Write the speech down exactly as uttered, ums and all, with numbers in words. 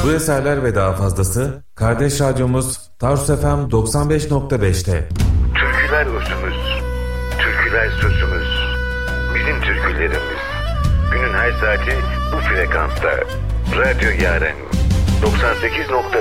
Bu eserler ve daha fazlası kardeş radyomuz Tarsus F M doksan beş nokta beş'te. Türküler özümüz, türküler sözümüz, bizim türkülerimiz. Günün her saati bu frekansta. Radyo Yaren doksan sekiz nokta